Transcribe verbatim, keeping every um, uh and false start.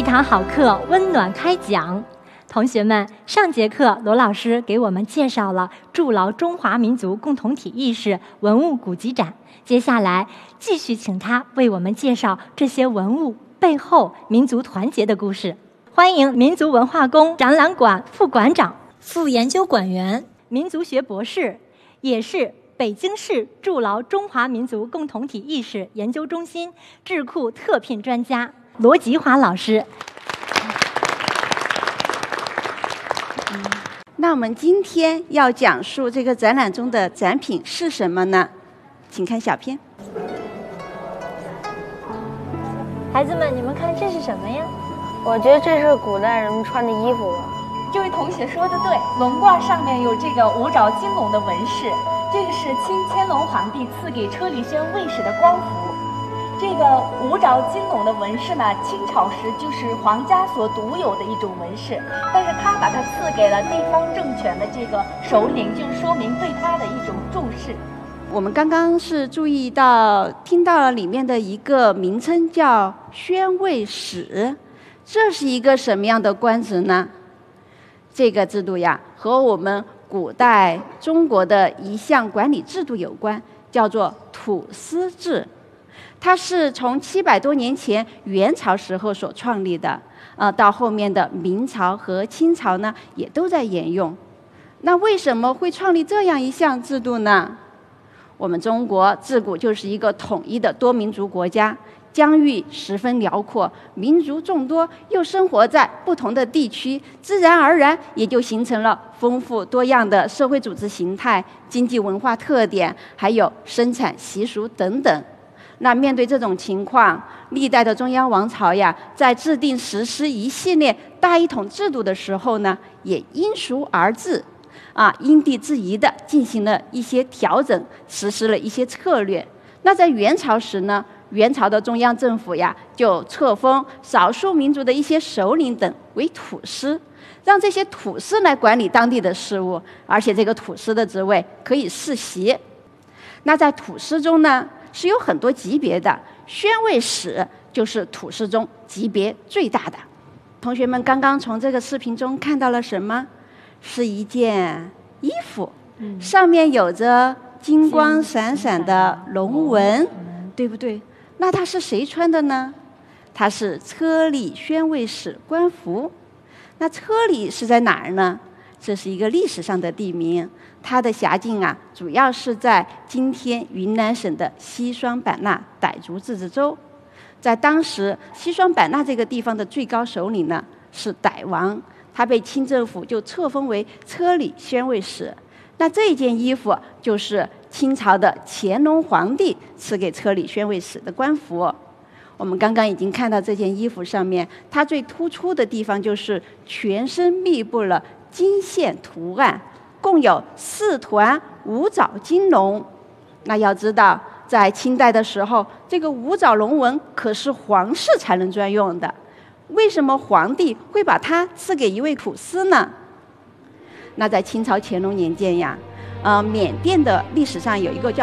一堂好课温暖开讲。同学们，上节课罗老师给我们介绍了筑牢中华民族共同体意识文物古籍展，接下来继续请他为我们介绍这些文物背后民族团结的故事。欢迎民族文化宫展览馆副馆长、副研究馆员、民族学博士，也是北京市筑牢中华民族共同体意识研究中心智库特聘专家罗吉华老师。 那我们今天要讲述这个展览中的展品是什么呢？请看小片。 孩子们，你们看这是什么呀？ 我觉得这是古代人们穿的衣服吧。 这位同学说的对，龙褂上面有这个五爪金龙的纹饰，这个是清乾隆皇帝赐给车里轩卫士的官服。这个五爪金龙的纹饰呢，清朝时就是皇家所独有的一种纹饰，但是他把它赐给了地方政权的这个首领，就说明对他的一种重视。 我们刚刚是注意到听到了里面的一个名称叫宣慰使，这是一个什么样的官职呢？这个制度呀，和我们古代中国的一项管理制度有关，叫做土司制。它是从七百多年前元朝时候所创立的，呃，到后面的明朝和清朝呢，也都在沿用。那为什么会创立这样一项制度呢？我们中国自古就是一个统一的多民族国家，疆域十分辽阔，民族众多，又生活在不同的地区，自然而然也就形成了丰富多样的社会组织形态、经济文化特点，还有生产习俗等等。那面对这种情况，历代的中央王朝呀，在制定实施一系列大一统制度的时候呢，也因俗而治，啊，因地制宜的进行了一些调整，实施了一些策略。那在元朝时呢，元朝的中央政府呀，就册封少数民族的一些首领等为土司，让这些土司来管理当地的事务，而且这个土司的职位可以世袭。那在土司中呢，是有很多级别的，宣慰使就是土司中级别最大的。同学们刚刚从这个视频中看到了什么？是一件衣服，上面有着金光闪闪的龙纹，对不对？那它是谁穿的呢？它是车里宣慰使官服。那车里是在哪儿呢？这是一个历史上的地名，它的辖境啊，主要是在今天云南省的西双版纳傣族自治州。在当时，西双版纳这个地方的最高首领呢是傣王，他被清政府就册封为车里宣慰使。那这件衣服就是清朝的乾隆皇帝赐给车里宣慰使的官服。我们刚刚已经看到这件衣服上面，它最突出的地方就是全身密布了金线图案，共有四团五爪金龙。那要知道，在清代的时候，这个五爪龙纹可是皇室才能专用的。为什么皇帝会把它赐给一位土司呢？那在清朝乾隆年间呀，呃，缅甸的历史上有一个叫